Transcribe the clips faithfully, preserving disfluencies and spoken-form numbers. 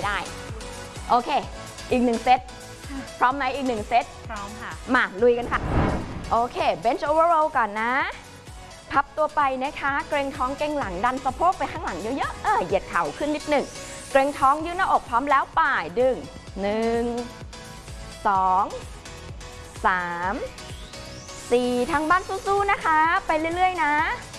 ได้โอเคอีกหนึ่งเซตพร้อมไหมอีกหนึ่งเซตพร้อมค่ะมาลุยกันค่ะโอเค bench over roll ก่อนนะพับตัวไปนะคะเกรงท้องเกรงหลังดันสะโพกไปข้างหลังเยอะๆเออเหยียดเข่าขึ้นนิดหนึ่งเกรงท้องยืดหน้าอกพร้อมแล้วป่ายดึงหนึ่งสองสามสี่ทางบ้านสู้ๆนะคะไปเรื่อยๆนะ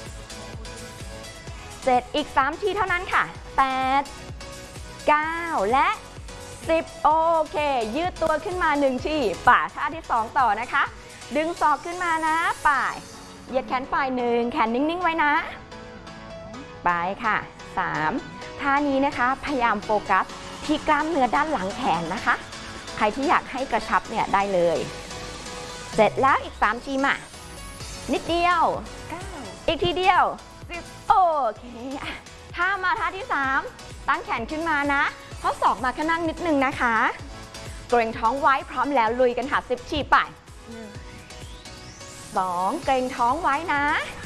เจ็ดอีกสามทีเท่านั้นค่ะแปด เก้าและสิบโอเคยืดตัวขึ้นมาหนึ่งทีป่าท่าที่สองต่อนะคะดึงศอกขึ้นมานะป่ายเหยียดแขนฝ่ายหนึ่งแขนนิ่งๆไว้นะไปค่ะสามท่านี้นะคะพยายามโฟกัสที่กล้ามเนื้อด้านหลังแขนนะคะใครที่อยากให้กระชับเนี่ยได้เลยเสร็จแล้วอีกสามทีมานิดเดียวอีกทีเดียวสิบโอเคท่ามาท่าที่สามตั้งแขนขึ้นมานะข้อศอกมาข้างนั่งนิดนึงนะคะเกรงท้องไว้พร้อมแล้วลุยกันค่ะสิบทีไปสองเกรงท้องไว้นะ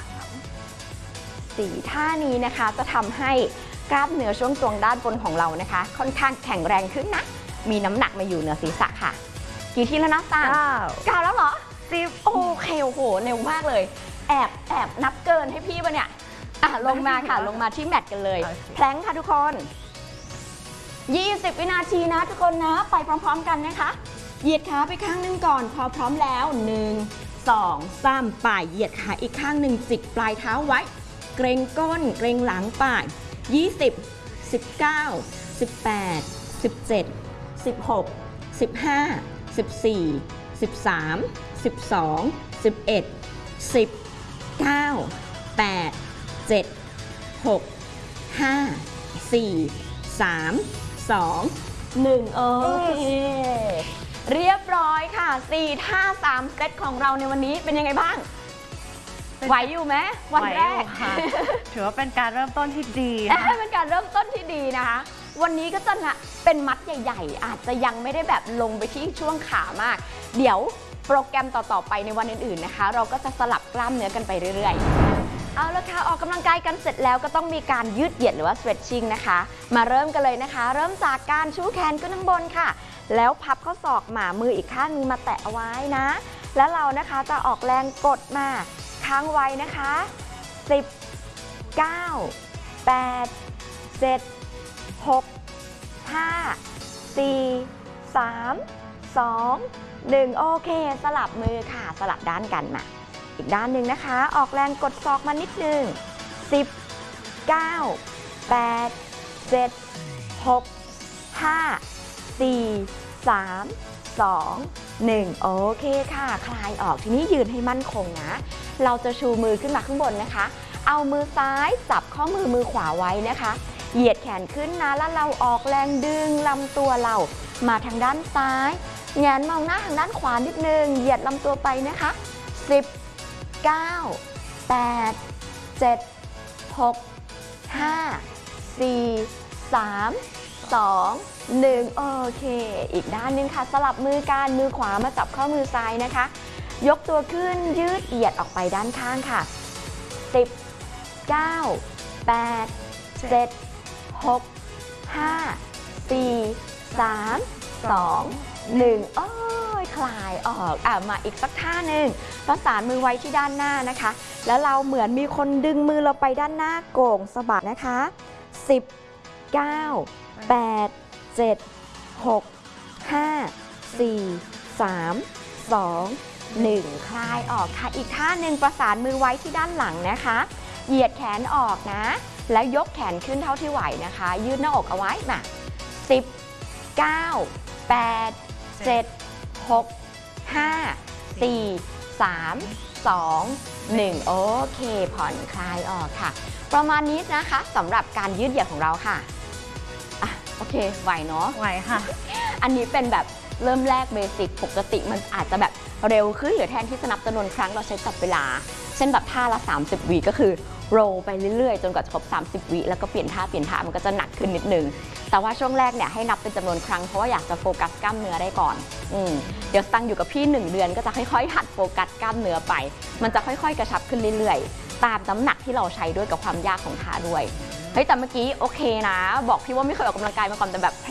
สี่ท่านี้นะคะจะทำให้กล้ามเนื้อช่วงตรงด้านบนของเรานะคะค่อนข้างแข็งแรงขึ้นนะมีน้ำหนักมาอยู่เหนือศีรษะค่ะกี่ทีแล้วนะตาเก้าเก้าแล้วเหรอสิบโอเคโอ้โหเร็วมากเลยแอบแอบนับเกินให้พี่ปะเนี่ยอ่ะลงมาค่ะลงมาที่แมตกันเลยแพลงค่ะทุกคนยี่สิบวินาทีนะทุกคนนะไปพร้อมๆกันนะคะเหยียดขาไปข้างหนึ่งก่อนพอพร้อมแล้วหนึ่ง สอง สามป่ายเหยียดขาอีกข้างหนึ่งจิกปลายเท้าไว้เกรงก้นเกรงหลังป่ายยี่สิบ สิบเก้า สิบแปด สิบเจ็ด สิบหก สิบห้า สิบสี่ สิบสาม สิบสอง สิบเอ็ด สิบ เก้า แปด เจ็ด หก ห้า สี่ สาม สอง หนึ่งโอเคเรียบร้อยค่ะสี่ท่าสามเซตของเราในวันนี้เป็นยังไงบ้างไหวอยู่ไหมวันแรกค่ะถือว่าเป็นการเริ่มต้นที่ดีเป็นการเริ่มต้นที่ดีนะคะวันนี้ก็จะเป็นมัดใหญ่ๆอาจจะยังไม่ได้แบบลงไปที่ช่วงขามากเดี๋ยวโปรแกรมต่อๆไปในวันอื่นๆนะคะเราก็จะสลับกล้ามเนื้อกันไปเรื่อยๆเอาละค่ะออกกำลังกายกันเสร็จแล้วก็ต้องมีการยืดเหยียดหรือว่า stretching นะคะมาเริ่มกันเลยนะคะเริ่มจากการชูแขนขึ้นข้างบนค่ะแล้วพับข้อศอกมามืออีกข้างนึงมาแตะเอาไว้นะแล้วเรานะคะจะออกแรงกดมาค้างไว้นะคะสิบ เก้า แปด เจ็ด หก ห้า สี่ สาม สอง หนึ่งโอเคสลับมือค่ะสลับด้านกันมาอีกด้านหนึ่งนะคะออกแรงกดศอกมานิดนึงสิบ เก้า แปด เจ็ด หก ห้า สี่ สาม สอง หนึ่งโอเคค่ะคลายออกทีนี้ยืนให้มั่นคงนะเราจะชูมือขึ้นมาข้างบนนะคะเอามือซ้ายจับข้อมือมือขวาไว้นะคะเหยียดแขนขึ้นนะแล้วเราออกแรงดึงลำตัวเรามาทางด้านซ้ายแงนมองหน้าทางด้านขวานิดนึงเหยียดลำตัวไปนะคะสิบ เก้า แปด เจ็ด หก ห้า สี่ สาม สอง หนึ่งโอเคอีกด้านนึงค่ะสลับมือกันมือขวามาจับข้อมือซ้ายนะคะยกตัวขึ้นยืดเหยียดออกไปด้านข้างค่ะสิบ เก้า แปด เจ็ด หก ห้า สี่ สาม สอง หนึ่งโอ้ยคลายออกอ่ะมาอีกสักท่าหนึ่งประสานมือไว้ที่ด้านหน้านะคะแล้วเราเหมือนมีคนดึงมือเราไปด้านหน้าโก่งสะบัดนะคะสิบ เก้า แปด เจ็ด หก ห้า สี่ สาม สอง หนึ่งคลายออกค่ะอีกท่าหนึ่งประสานมือไว้ที่ด้านหลังนะคะเหยียดแขนออกนะแล้วยกแขนขึ้นเท่าที่ไหวนะคะยืดหน้าอกเอาไว้มาสิบ เก้า แปด เจ็ด หก ห้า สี่ สาม สอง หนึ่งโอเคผ่อนคลายออกค่ะประมาณนี้นะคะสำหรับการยืดเหยียดของเราค่ะอ่ะโอเคไหวเนาะไหวค่ะอันนี้เป็นแบบเริ่มแรกเบสิกปกติมันอาจจะแบบเร็วขึ้นหรือแทนที่จะนับจำนวนครั้งเราใช้จับเวลาเช่นแบบท่าละสามสิบวิก็คือโรลไปเรื่อยๆจนกว่าจะครบสามสิบวิแล้วก็เปลี่ยนท่าเปลี่ยนท่ามันก็จะหนักขึ้นนิดนึงแต่ว่าช่วงแรกเนี่ยให้นับเป็นจำนวนครั้งเพราะว่าอยากจะโฟกัสกล้ามเนื้อได้ก่อนอืมเดี๋ยวตั้งอยู่กับพี่หนึ่งเดือนก็จะค่อยๆหัดโฟกัสกล้ามเนื้อไปมันจะค่อยๆกระชับขึ้นเรื่อยๆตามน้ำหนักที่เราใช้ด้วยกับความยากของท่าด้วยเฮ้ยแต่เมื่อกี้โอเคนะบอกพี่ว่าไม่เคยออกกำลังกายมาก่อนแต่แบบ